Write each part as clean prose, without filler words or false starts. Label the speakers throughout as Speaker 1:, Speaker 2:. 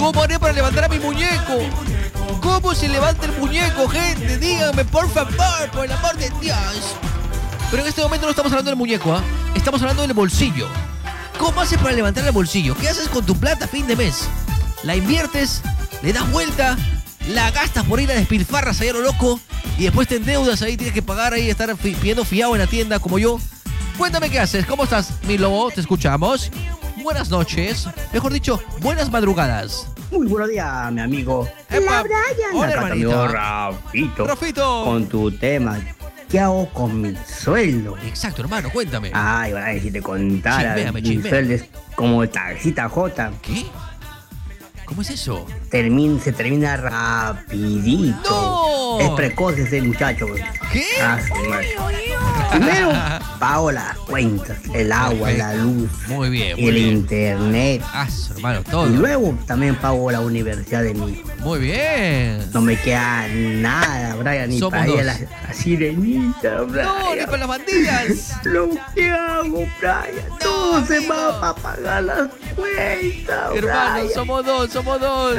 Speaker 1: ¿Cómo haré para levantar a mi muñeco? ¿Cómo se levanta el muñeco, gente? Díganme, por favor, por el amor de Dios. Pero en este momento no estamos hablando del muñeco, ¿ah? Estamos hablando del bolsillo. ¿Cómo haces para levantar el bolsillo? ¿Qué haces con tu plata a fin de mes? ¿La inviertes? ¿Le das vuelta? ¿La gastas por ir a despilfarras allá a lo loco? Y después te endeudas ahí, tienes que pagar ahí, estar pidiendo fiado en la tienda como yo. Cuéntame qué haces. ¿Cómo estás, mi lobo? Te escuchamos. Buenas noches. Mejor dicho, buenas madrugadas.
Speaker 2: Muy buenos días, mi amigo.
Speaker 1: Epa.
Speaker 2: Brian.
Speaker 1: Hola,
Speaker 2: Acá
Speaker 1: hermanito.
Speaker 2: también, Rafito.
Speaker 1: Rafito.
Speaker 2: Con tu tema. ¿Qué hago con mi sueldo?
Speaker 1: Exacto, hermano, cuéntame.
Speaker 2: Ay, Brian, si te contara.
Speaker 1: Chisméame,
Speaker 2: Mi
Speaker 1: chisméame.
Speaker 2: sueldo es como taxita J.
Speaker 1: ¿Qué? ¿Cómo es eso?
Speaker 2: Se termina rapidito.
Speaker 1: ¡No!
Speaker 2: Es precoz ese muchacho.
Speaker 1: ¿Qué?
Speaker 2: Ah, su madre. Primero, pago las cuentas, el agua,
Speaker 1: Perfecto.
Speaker 2: la luz,
Speaker 1: Muy bien, muy
Speaker 2: el
Speaker 1: bien.
Speaker 2: internet.
Speaker 1: Ah, hermano, todo.
Speaker 2: Y luego también pago la universidad de mi hijo.
Speaker 1: Muy bien.
Speaker 2: No me queda nada, Brian, ni
Speaker 1: Somos
Speaker 2: para ir a
Speaker 1: dos.
Speaker 2: la sirenita, Brian.
Speaker 1: No, ni para las bandidas.
Speaker 2: Lo que hago, Brian.
Speaker 1: No,
Speaker 2: Todo se
Speaker 1: amigo.
Speaker 2: va para pagar las cuentas,
Speaker 1: Hermano,
Speaker 2: Brian.
Speaker 1: somos dos, somos dos.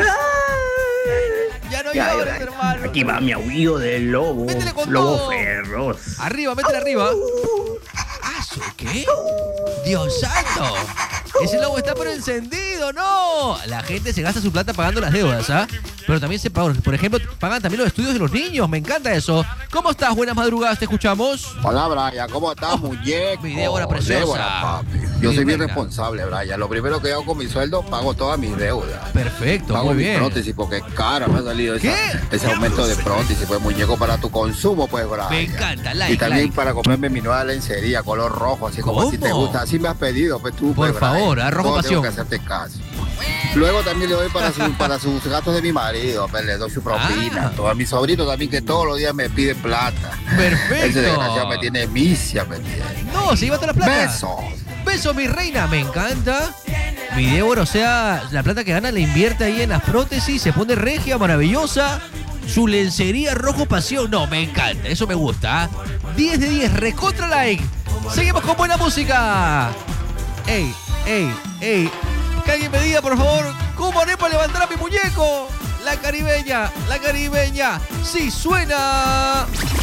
Speaker 2: Ay.
Speaker 1: Ya no
Speaker 2: Ya,
Speaker 1: llores,
Speaker 2: Brian.
Speaker 1: hermano.
Speaker 2: Aquí va mi aullido del lobo.
Speaker 1: Métele con
Speaker 2: Lobo
Speaker 1: todo.
Speaker 2: feroz.
Speaker 1: Arriba, métele arriba. Ah, ¿qué? Dios santo. Ese lobo está pero encendido, no. La gente se gasta su plata pagando las deudas, ¿ah? Pero también se pagan, por ejemplo, pagan también los estudios de los niños. Me encanta eso. ¿Cómo estás? Buenas madrugadas, te escuchamos.
Speaker 3: Hola, Brian, ¿cómo estás, muñeco?
Speaker 1: mi Débora preciosa.
Speaker 3: Débora, papi. Yo
Speaker 1: Mi
Speaker 3: soy bien
Speaker 1: reina.
Speaker 3: responsable, Brian. Lo primero que hago con mi sueldo, pago todas mis deudas.
Speaker 1: Perfecto,
Speaker 3: Pago
Speaker 1: muy
Speaker 3: mi
Speaker 1: bien.
Speaker 3: prótesis porque es cara, me ha salido
Speaker 1: ¿Qué?
Speaker 3: ese aumento de prótesis, pues, muñeco, para tu consumo, pues, Brian.
Speaker 1: Me encanta,
Speaker 3: Y
Speaker 1: like,
Speaker 3: también
Speaker 1: like.
Speaker 3: para comprarme mi nueva lencería, color rojo, así como a ti te
Speaker 1: ¿Cómo?
Speaker 3: gusta. Así me has pedido, pues tú,
Speaker 1: Por
Speaker 3: pues,
Speaker 1: favor,
Speaker 3: Brian.
Speaker 1: rojo
Speaker 3: Todo
Speaker 1: pasión.
Speaker 3: tengo que hacerte caso. Luego también le doy para sus gastos de mi marido, pues, le doy su propina.
Speaker 1: Ah.
Speaker 3: A mi sobrino también, que todos los días me pide plata.
Speaker 1: Perfecto.
Speaker 3: Ese desgraciado me tiene misia, me tiene.
Speaker 1: No, se lleva toda la plata.
Speaker 3: Besos.
Speaker 1: Beso, mi reina, me encanta. Mi Débora, o sea, la plata que gana la invierte ahí en las prótesis, se pone regia, maravillosa. Su lencería rojo pasión. No, me encanta, eso me gusta. ¿Ah? 10 de 10, recontra like. Seguimos con buena música. Ey, ey, ey. Que alguien me diga, por favor, ¿cómo haré para levantar a mi muñeco? La caribeña, sí suena.